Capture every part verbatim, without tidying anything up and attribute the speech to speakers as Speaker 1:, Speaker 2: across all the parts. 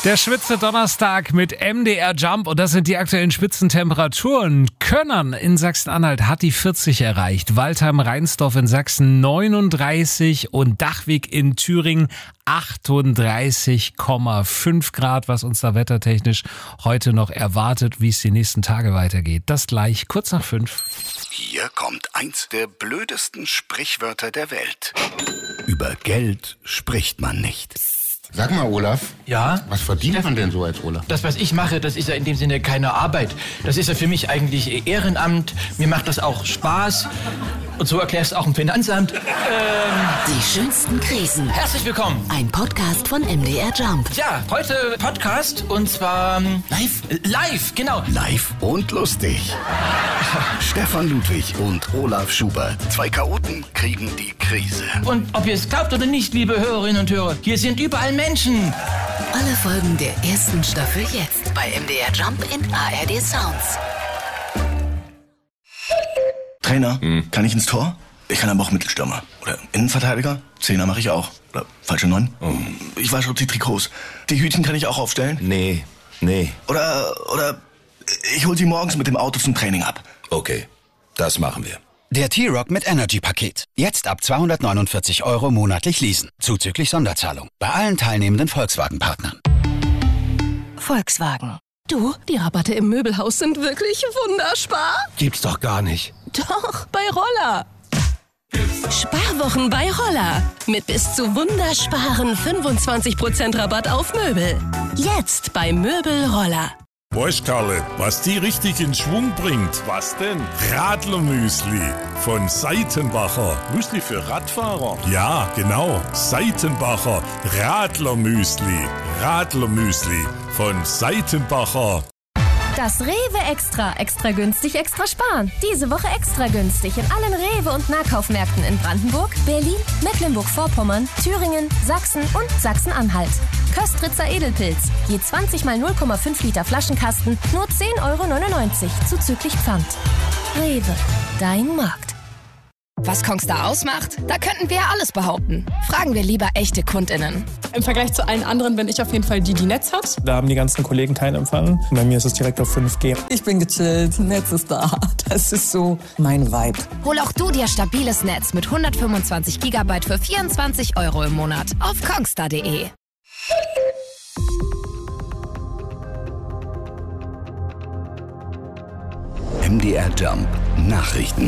Speaker 1: Der Schwitze Donnerstag mit M D R Jump und das sind die aktuellen Spitzentemperaturen. Könnern in Sachsen-Anhalt hat die vierzig erreicht, Waldheim-Reinsdorf in Sachsen neununddreißig und Dachwig in Thüringen achtunddreißig Komma fünf Grad, was uns da wettertechnisch heute noch erwartet, wie es die nächsten Tage weitergeht. Das gleich kurz nach fünf.
Speaker 2: Hier kommt eins der blödesten Sprichwörter der Welt. Über Geld spricht man nicht.
Speaker 3: Sag mal, Olaf.
Speaker 4: Ja?
Speaker 3: Was verdient man denn so als Olaf?
Speaker 4: Das, was ich mache, das ist ja in dem Sinne keine Arbeit. Das ist ja für mich eigentlich Ehrenamt. Mir macht das auch Spaß. Und so erklärst du auch im Finanzamt. Ähm,
Speaker 5: Die schönsten Krisen.
Speaker 4: herzlich willkommen.
Speaker 5: Ein Podcast von M D R Jump.
Speaker 4: Ja, heute Podcast und zwar... ähm,
Speaker 2: Live?
Speaker 4: Live, genau.
Speaker 2: Live und lustig. Stefan Ludwig und Olaf Schubert. Zwei Chaoten kriegen die Krise.
Speaker 4: Und ob ihr es glaubt oder nicht, liebe Hörerinnen und Hörer, hier sind überall Menschen.
Speaker 5: Alle Folgen der ersten Staffel jetzt bei M D R Jump in A R D Sounds.
Speaker 6: Trainer, kann ich ins Tor? Ich kann aber auch Mittelstürmer. Oder Innenverteidiger? Zehner mache ich auch. Oder falsche Neun? Ich wasche auch die Trikots. Die Hütchen kann ich auch aufstellen?
Speaker 7: Nee, nee.
Speaker 6: Oder, oder ich hol sie morgens mit dem Auto zum Training ab.
Speaker 7: Okay, das machen wir.
Speaker 8: Der T-Rock mit Energy-Paket. Jetzt ab zweihundertneunundvierzig Euro monatlich leasen. Zuzüglich Sonderzahlung. Bei allen teilnehmenden Volkswagen-Partnern.
Speaker 5: Volkswagen.
Speaker 9: Du, die Rabatte im Möbelhaus sind wirklich wunderspar.
Speaker 7: Gibt's doch gar nicht.
Speaker 9: Doch, bei Roller. Sparwochen bei Roller. Mit bis zu wundersparen fünfundzwanzig Prozent Rabatt auf Möbel. Jetzt bei Möbel Roller.
Speaker 10: Weißt, Karle, was die richtig in Schwung bringt? Was denn? Radlermüsli von Seitenbacher. Müsli für Radfahrer? Ja, genau. Seitenbacher Radlermüsli. Radlermüsli von Seitenbacher.
Speaker 11: Das Rewe Extra. Extra günstig, extra sparen. Diese Woche extra günstig in allen Rewe- und Nahkaufmärkten in Brandenburg, Berlin, Mecklenburg-Vorpommern, Thüringen, Sachsen und Sachsen-Anhalt. Köstritzer Edelpilz. Je zwanzig mal null Komma fünf Liter Flaschenkasten, nur zehn Euro neunundneunzig, zuzüglich Pfand. Rewe, dein Markt.
Speaker 12: Was Kongstar ausmacht? Da könnten wir ja alles behaupten. Fragen wir lieber echte KundInnen.
Speaker 13: Im Vergleich zu allen anderen bin ich auf jeden Fall die, die Netz hat.
Speaker 14: Da haben die ganzen Kollegen keinen Empfang. Bei mir ist es direkt auf fünf G.
Speaker 15: Ich bin gechillt, Netz ist da. Das ist so mein Vibe.
Speaker 12: Hol auch du dir stabiles Netz mit hundertfünfundzwanzig Gigabyte für vierundzwanzig Euro im Monat auf kongstar punkt de.
Speaker 2: M D R Jump Nachrichten.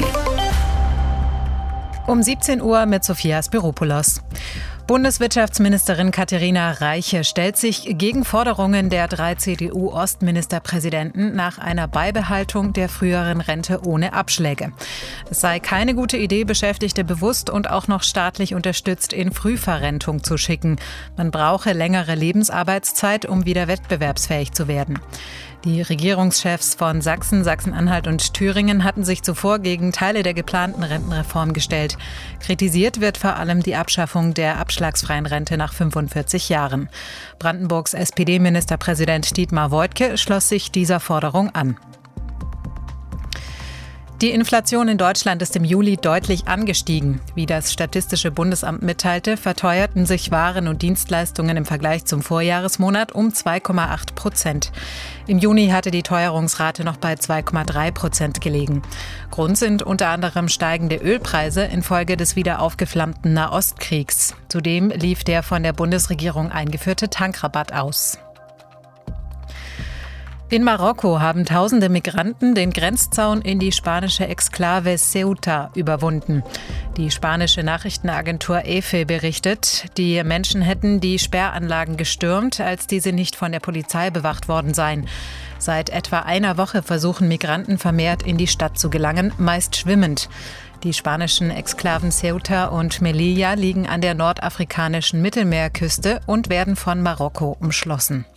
Speaker 16: Um siebzehn Uhr mit Sophia Spiropoulos. Bundeswirtschaftsministerin Katharina Reiche stellt sich gegen Forderungen der drei C D U-Ostministerpräsidenten nach einer Beibehaltung der früheren Rente ohne Abschläge. Es sei keine gute Idee, Beschäftigte bewusst und auch noch staatlich unterstützt in Frühverrentung zu schicken. Man brauche längere Lebensarbeitszeit, um wieder wettbewerbsfähig zu werden. Die Regierungschefs von Sachsen, Sachsen-Anhalt und Thüringen hatten sich zuvor gegen Teile der geplanten Rentenreform gestellt. Kritisiert wird vor allem die Abschaffung der abschlagsfreien Rente nach fünfundvierzig Jahren. Brandenburgs S P D-Ministerpräsident Dietmar Woidke schloss sich dieser Forderung an. Die Inflation in Deutschland ist im Juli deutlich angestiegen. Wie das Statistische Bundesamt mitteilte, verteuerten sich Waren und Dienstleistungen im Vergleich zum Vorjahresmonat um zwei Komma acht Prozent. Im Juni hatte die Teuerungsrate noch bei zwei Komma drei Prozent gelegen. Grund sind unter anderem steigende Ölpreise infolge des wieder aufgeflammten Nahostkriegs. Zudem lief der von der Bundesregierung eingeführte Tankrabatt aus. In Marokko haben tausende Migranten den Grenzzaun in die spanische Exklave Ceuta überwunden. Die spanische Nachrichtenagentur E F E berichtet, die Menschen hätten die Sperranlagen gestürmt, als diese nicht von der Polizei bewacht worden seien. Seit etwa einer Woche versuchen Migranten vermehrt in die Stadt zu gelangen, meist schwimmend. Die spanischen Exklaven Ceuta und Melilla liegen an der nordafrikanischen Mittelmeerküste und werden von Marokko umschlossen.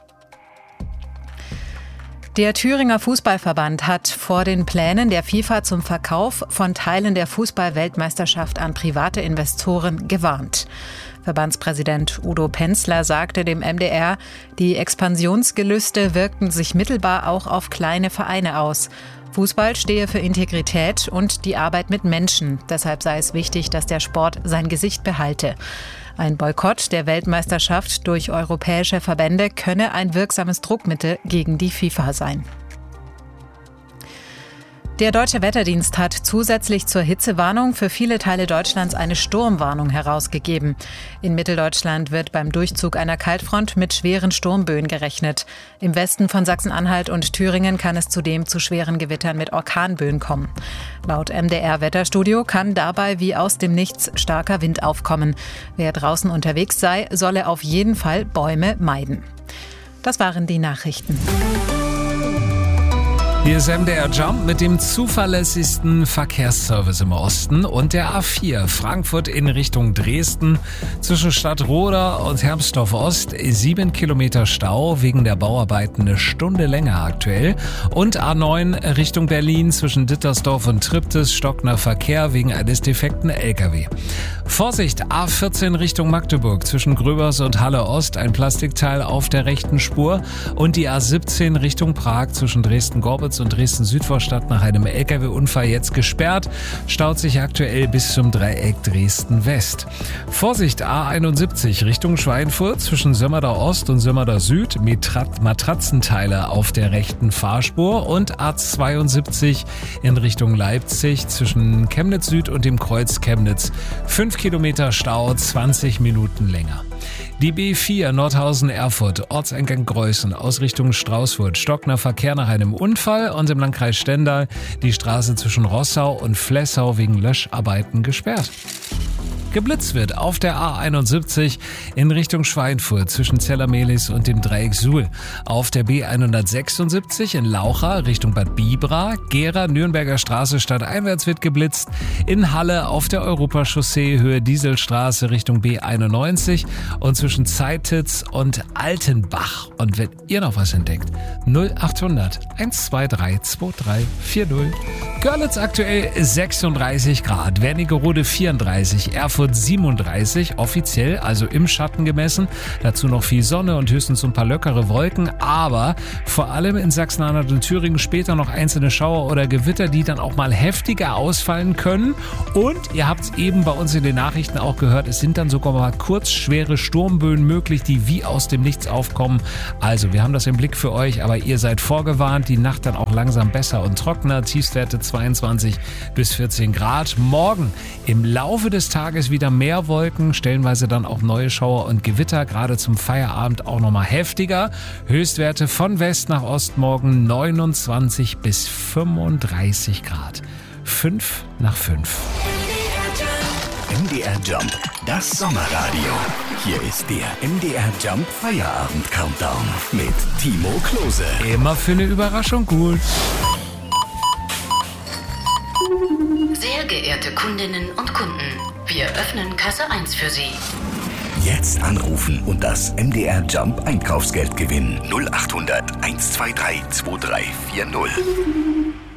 Speaker 16: Der Thüringer Fußballverband hat vor den Plänen der FIFA zum Verkauf von Teilen der Fußball-Weltmeisterschaft an private Investoren gewarnt. Verbandspräsident Udo Penzler sagte dem M D R, die Expansionsgelüste wirkten sich mittelbar auch auf kleine Vereine aus. Fußball stehe für Integrität und die Arbeit mit Menschen. Deshalb sei es wichtig, dass der Sport sein Gesicht behalte. Ein Boykott der Weltmeisterschaft durch europäische Verbände könne ein wirksames Druckmittel gegen die FIFA sein. Der Deutsche Wetterdienst hat zusätzlich zur Hitzewarnung für viele Teile Deutschlands eine Sturmwarnung herausgegeben. In Mitteldeutschland wird beim Durchzug einer Kaltfront mit schweren Sturmböen gerechnet. Im Westen von Sachsen-Anhalt und Thüringen kann es zudem zu schweren Gewittern mit Orkanböen kommen. Laut M D R-Wetterstudio kann dabei wie aus dem Nichts starker Wind aufkommen. Wer draußen unterwegs sei, solle auf jeden Fall Bäume meiden. Das waren die Nachrichten.
Speaker 1: Hier ist M D R Jump mit dem zuverlässigsten Verkehrsservice im Osten und der A vier Frankfurt in Richtung Dresden zwischen Stadtroda und Hermsdorf Ost. Sieben Kilometer Stau wegen der Bauarbeiten, eine Stunde länger aktuell. Und A neun Richtung Berlin zwischen Dittersdorf und Triptis stockender Verkehr wegen eines defekten L K W. Vorsicht, A vierzehn Richtung Magdeburg zwischen Gröbers und Halle Ost, ein Plastikteil auf der rechten Spur. Und die A siebzehn Richtung Prag zwischen Dresden-Gorbitz und Dresden-Südvorstadt nach einem L K W-Unfall jetzt gesperrt. Staut sich aktuell bis zum Dreieck Dresden-West. Vorsicht, A einundsiebzig Richtung Schweinfurt zwischen Sömmerda Ost und Sömmerda Süd. Matrat- Matratzenteile auf der rechten Fahrspur. Und A zweiundsiebzig in Richtung Leipzig zwischen Chemnitz Süd und dem Kreuz Chemnitz. Fünf Kilometer Stau, zwanzig Minuten länger. Die B vier Nordhausen-Erfurt, Ortseingang Greußen, aus Richtung Straußfurt, stockender Verkehr nach einem Unfall und im Landkreis Stendal die Straße zwischen Rossau und Flessau wegen Löscharbeiten gesperrt. Geblitzt wird auf der A einundsiebzig in Richtung Schweinfurt zwischen Zellermehlis und dem Dreieck Suhl. Auf der B hundertsechsundsiebzig in Laucha Richtung Bad Bibra. Gera Nürnberger Straße stadteinwärts wird geblitzt. In Halle auf der Europachaussee Höhe Dieselstraße Richtung B einundneunzig und zwischen Zeititz und Altenbach. Und wenn ihr noch was entdeckt, null achthundert eins zwei drei zwei drei vier null. Görlitz aktuell sechsunddreißig Grad, Wernigerode vierunddreißig, Erfurt siebenunddreißig, offiziell, also im Schatten gemessen. Dazu noch viel Sonne und höchstens ein paar lockere Wolken, aber vor allem in Sachsen-Anhalt und Thüringen später noch einzelne Schauer oder Gewitter, die dann auch mal heftiger ausfallen können. Und ihr habt es eben bei uns in den Nachrichten auch gehört, es sind dann sogar mal kurz schwere Sturmböen möglich, die wie aus dem Nichts aufkommen. Also, wir haben das im Blick für euch, aber ihr seid vorgewarnt. Die Nacht dann auch langsam besser und trockener. Tiefstwerte zweiundzwanzig bis vierzehn Grad. Morgen im Laufe des Tages wieder mehr Wolken, stellenweise dann auch neue Schauer und Gewitter, gerade zum Feierabend auch nochmal heftiger. Höchstwerte von West nach Ost morgen neunundzwanzig bis fünfunddreißig Grad. fünf nach fünf.
Speaker 2: M D R Jump, das Sommerradio. Hier ist der M D R Jump Feierabend Countdown mit Timo Klose.
Speaker 1: Immer für eine Überraschung gut.
Speaker 5: Sehr geehrte Kundinnen und Kunden, wir öffnen Kasse eins für Sie.
Speaker 2: Jetzt anrufen und das M D R Jump Einkaufsgeld gewinnen. null achthundert eins zwei drei zwei drei vier null.